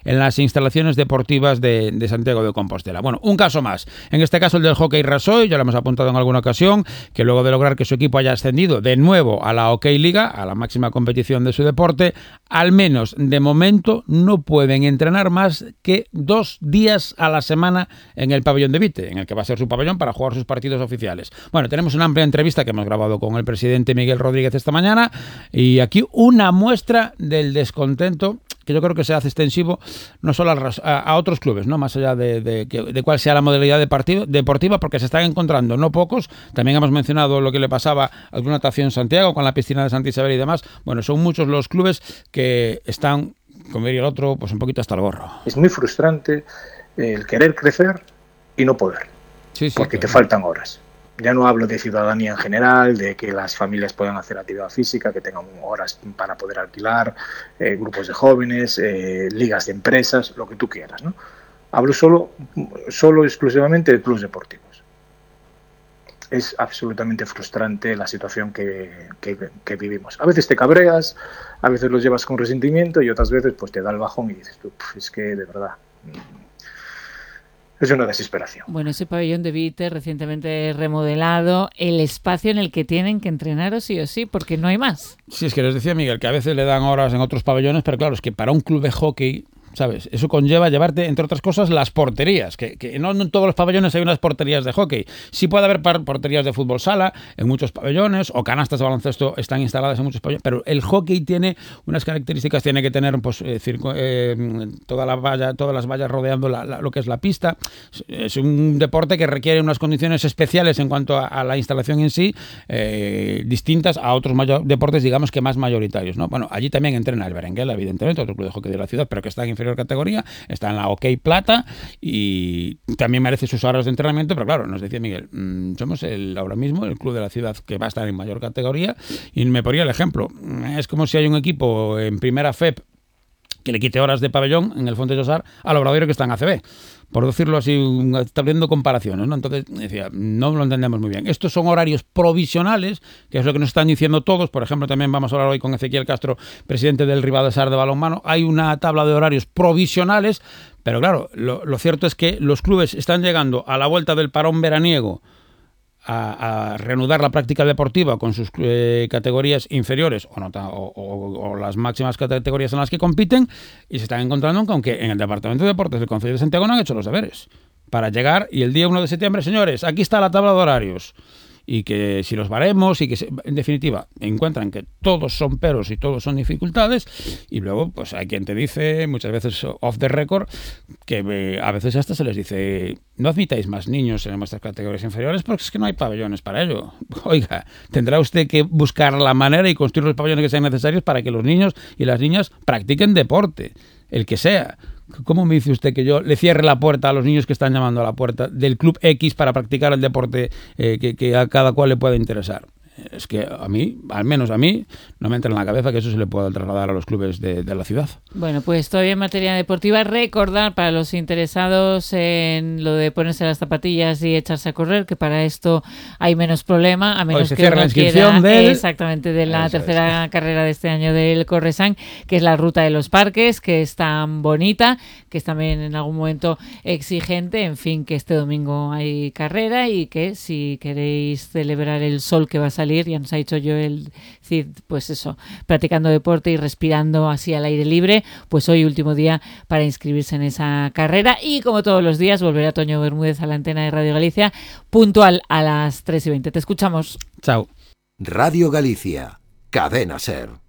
en las instalaciones deportivas de Santiago de Compostela. Bueno, un caso más. En este caso el del hockey Rasoy, ya lo hemos apuntado en alguna ocasión, que luego de lograr que su equipo haya ascendido de nuevo a la OK Liga, a la máxima competición de su deporte, al menos de momento no pueden entrenar más que 2 días a la semana en el pabellón de Vite, en el que va a ser su pabellón para jugar sus partidos oficiales. Bueno, tenemos una amplia entrevista que hemos grabado con el presidente Miguel Rodríguez esta mañana y aquí una muestra del descontento que yo creo que se hace extensivo no solo a otros clubes, ¿no? Más allá de cuál sea la modalidad deportiva, porque se están encontrando no pocos. También hemos mencionado lo que le pasaba al Club Natación Santiago con la piscina de Santa Isabel y demás. Bueno, son muchos los clubes que están, como diría el otro, pues un poquito hasta el gorro. Es muy frustrante el querer crecer y no poder, porque te faltan horas. Ya no hablo de ciudadanía en general, de que las familias puedan hacer actividad física, que tengan horas para poder alquilar, grupos de jóvenes, ligas de empresas, lo que tú quieras, ¿no? Hablo solo exclusivamente de clubes deportivos. Es absolutamente frustrante la situación que vivimos. A veces te cabreas, a veces los llevas con resentimiento y otras veces pues te da el bajón y dices tú, es que de verdad... Es una desesperación. Bueno, ese pabellón de Vite recientemente remodelado, el espacio en el que tienen que entrenar o sí, porque no hay más. Sí, es que les decía Miguel que a veces le dan horas en otros pabellones, pero claro, es que para un club de hockey, ¿sabes? Eso conlleva llevarte, entre otras cosas, las porterías, que no en todos los pabellones hay unas porterías de hockey. Sí puede haber porterías de fútbol sala en muchos pabellones, o canastas de baloncesto están instaladas en muchos pabellones, pero el hockey tiene unas características, tiene que tener pues, todas las vallas rodeando lo que es la pista. Es un deporte que requiere unas condiciones especiales en cuanto a la instalación en sí, distintas a otros deportes, digamos que más mayoritarios, ¿no? Bueno, allí también entrena el Berenguela, evidentemente, otro club de hockey de la ciudad, pero que está en inferior categoría, está en la OK Plata y también merece sus horas de entrenamiento, pero claro, nos decía Miguel, somos ahora mismo el club de la ciudad que va a estar en mayor categoría y me ponía el ejemplo, es como si hay un equipo en primera FEP que le quite horas de pabellón en el Font de Llosar al Obradoiro que está en ACB, por decirlo así, estableciendo comparaciones, ¿no? Entonces, decía, no lo entendemos muy bien. Estos son horarios provisionales, que es lo que nos están diciendo todos. Por ejemplo, también vamos a hablar hoy con Ezequiel Castro, presidente del Ribadesar de balonmano. Hay una tabla de horarios provisionales, pero claro, lo cierto es que los clubes están llegando a la vuelta del parón veraniego a reanudar la práctica deportiva con sus categorías inferiores o las máximas categorías en las que compiten y se están encontrando con que en el Departamento de Deportes del Concello de Santiago no han hecho los deberes para llegar y el día 1 de septiembre, señores, aquí está la tabla de horarios. Y que si los baremos y que en definitiva encuentran que todos son peros y todos son dificultades y luego pues hay quien te dice muchas veces off the record que a veces hasta se les dice no admitáis más niños en nuestras categorías inferiores porque es que no hay pabellones para ello. Oiga, tendrá usted que buscar la manera y construir los pabellones que sean necesarios para que los niños y las niñas practiquen deporte, el que sea. ¿Cómo me dice usted que yo le cierre la puerta a los niños que están llamando a la puerta del Club X para practicar el deporte que a cada cual le pueda interesar? Es que a mí, al menos a mí, no me entra en la cabeza que eso se le pueda trasladar a los clubes de la ciudad. Bueno, pues todavía en materia deportiva, recordar para los interesados en lo de ponerse las zapatillas y echarse a correr, que para esto hay menos problema, a menos que uno quiera, exactamente, de la tercera carrera de este año del Corresan, que es la Ruta de los Parques, que es tan bonita, que es también en algún momento exigente, en fin, que este domingo hay carrera y que si queréis celebrar el sol que va a salir, ya nos ha dicho Joel Cid, pues eso, practicando deporte y respirando así al aire libre, pues hoy último día para inscribirse en esa carrera y como todos los días volverá Toño Bermúdez a la antena de Radio Galicia puntual a las 3:20. Te escuchamos. Chao. Radio Galicia, Cadena SER.